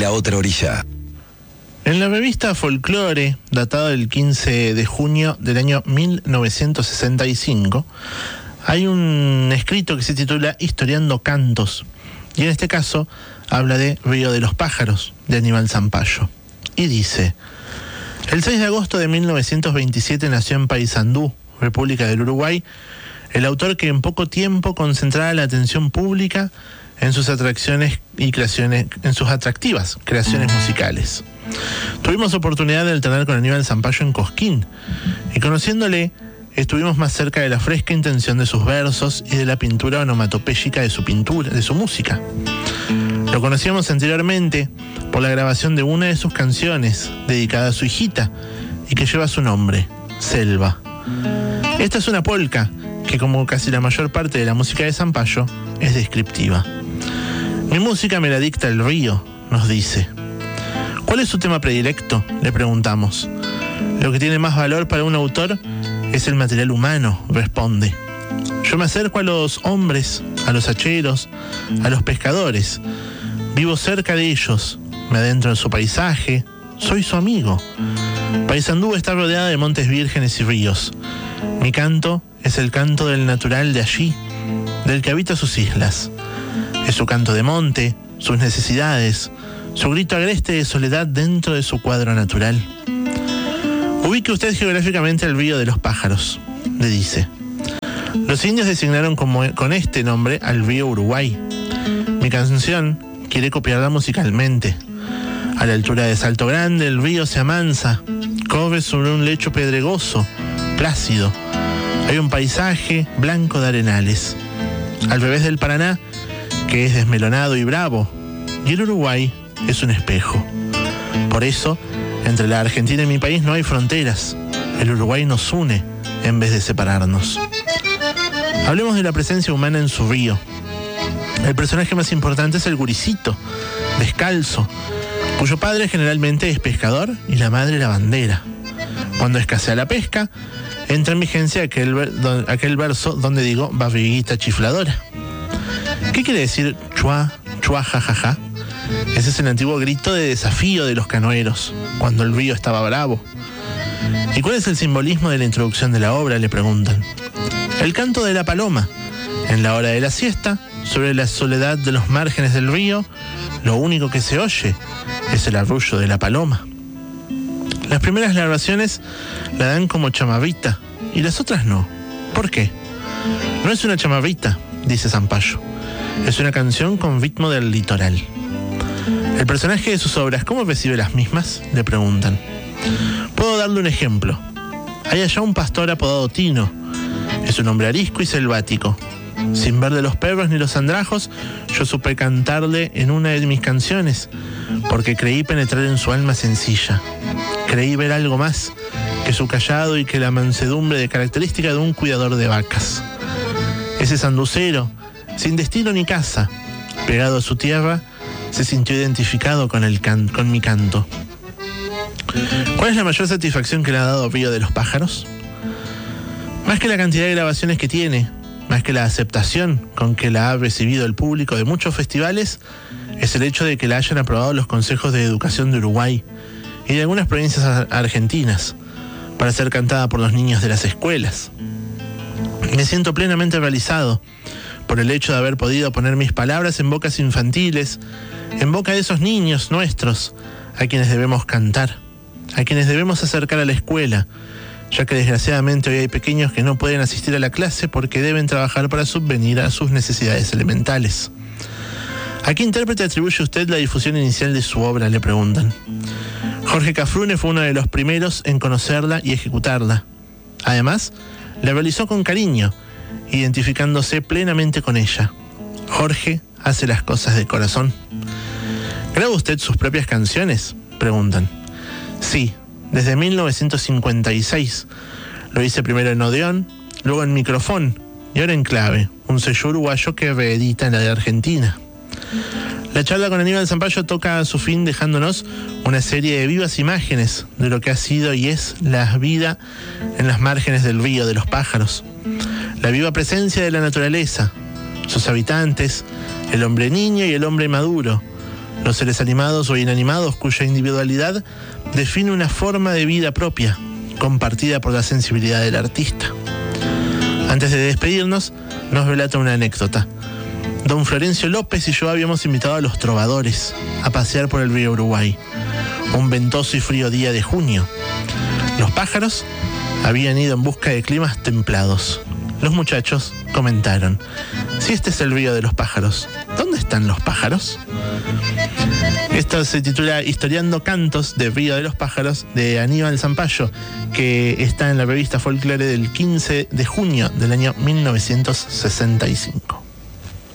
La Otra Orilla. En la revista Folklore, datada del 15 de junio del año 1965, hay un escrito que se titula Historiando Cantos, y en este caso habla de Río de los Pájaros, de Aníbal Zampayo. Y dice: el 6 de agosto de 1927 nació en Paysandú, República del Uruguay, el autor que en poco tiempo concentraba la atención pública en sus atracciones y creaciones, en sus atractivas creaciones musicales. Tuvimos oportunidad de alternar con Aníbal Zampayo en Cosquín, y conociéndole estuvimos más cerca de la fresca intención de sus versos y de la pintura onomatopéyica de su música. Lo conocíamos anteriormente por la grabación de una de sus canciones dedicada a su hijita y que lleva su nombre, Selva. Esta es una polca que, como casi la mayor parte de la música de Zampayo, es descriptiva. Mi música me la dicta el río, nos dice. ¿Cuál es su tema predilecto?, le preguntamos. Lo que tiene más valor para un autor es el material humano, responde. Yo me acerco a los hombres, a los hacheros, a los pescadores. Vivo cerca de ellos, me adentro en su paisaje, soy su amigo. Paysandú está rodeada de montes vírgenes y ríos. Mi canto es el canto del natural de allí, del que habita sus islas. Es su canto de monte, sus necesidades, su grito agreste de soledad dentro de su cuadro natural. Ubique usted geográficamente el Río de los Pájaros, le dice. Los indios designaron con este nombre al río Uruguay. Mi canción quiere copiarla musicalmente. A la altura de Salto Grande el río se amansa, corre sobre un lecho pedregoso, plácido. Hay un paisaje blanco de arenales. Al revés del Paraná, que es desmelonado y bravo, y el Uruguay es un espejo. Por eso, entre la Argentina y mi país no hay fronteras. El Uruguay nos une en vez de separarnos. Hablemos de la presencia humana en su río. El personaje más importante es el guricito, descalzo, cuyo padre generalmente es pescador y la madre lavandera. Cuando escasea la pesca, entra en vigencia aquel verso donde digo barriguita chifladora. ¿Qué quiere decir chua, chua, jajaja? Ese es el antiguo grito de desafío de los canoeros, cuando el río estaba bravo. ¿Y cuál es el simbolismo de la introducción de la obra?, le preguntan. El canto de la paloma. En la hora de la siesta, sobre la soledad de los márgenes del río, lo único que se oye es el arrullo de la paloma. Las primeras narraciones la dan como chamarrita y las otras no. ¿Por qué? No es una chamarrita, dice Zampayo. Es una canción con ritmo del litoral. ¿El personaje de sus obras cómo recibe las mismas?, le preguntan. Puedo darle un ejemplo. Hay allá un pastor apodado Tino. Es un hombre arisco y selvático. Sin ver de los perros ni los andrajos, yo supe cantarle en una de mis canciones, porque creí penetrar en su alma sencilla. Creí ver algo más que su callado y que la mansedumbre de característica de un cuidador de vacas. Ese sanducero, sin destino ni casa, pegado a su tierra, se sintió identificado con mi canto. ¿Cuál es la mayor satisfacción que le ha dado Río de los Pájaros? Más que la cantidad de grabaciones que tiene, más que la aceptación con que la ha recibido el público de muchos festivales, es el hecho de que la hayan aprobado los consejos de educación de Uruguay y de algunas provincias argentinas para ser cantada por los niños de las escuelas. Me siento plenamente realizado por el hecho de haber podido poner mis palabras en bocas infantiles, en boca de esos niños nuestros, a quienes debemos cantar, a quienes debemos acercar a la escuela, ya que desgraciadamente hoy hay pequeños que no pueden asistir a la clase porque deben trabajar para subvenir a sus necesidades elementales. ¿A qué intérprete atribuye usted la difusión inicial de su obra?, le preguntan. Jorge Cafrune fue uno de los primeros en conocerla y ejecutarla. Además, la realizó con cariño, identificándose plenamente con ella. Jorge hace las cosas de corazón. ¿Graba usted sus propias canciones?, preguntan. Sí, desde 1956. Lo hice primero en Odeón, luego en Microfón y ahora en Clave, un sello uruguayo que reedita en la de Argentina. La charla con Aníbal Zampayo toca a su fin dejándonos una serie de vivas imágenes de lo que ha sido y es la vida en las márgenes del Río de los Pájaros. La viva presencia de la naturaleza, sus habitantes, el hombre niño y el hombre maduro, los seres animados o inanimados cuya individualidad define una forma de vida propia, compartida por la sensibilidad del artista. Antes de despedirnos, nos relata una anécdota. Don Florencio López y yo habíamos invitado a los trovadores a pasear por el río Uruguay, un ventoso y frío día de junio. Los pájaros habían ido en busca de climas templados. Los muchachos comentaron: si este es el río de los pájaros, ¿dónde están los pájaros? Esto se titula Historiando Cantos de Río de los Pájaros, de Aníbal Zampayo, que está en la revista Folklore del 15 de junio del año 1965.